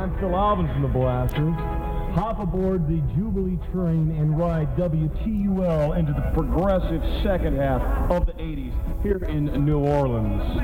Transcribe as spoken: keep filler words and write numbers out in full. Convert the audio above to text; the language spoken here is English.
I'm Phil Alvin from the Blasters. Hop aboard the Jubilee train and ride W T U L into the progressive second half of the eighties here in New Orleans.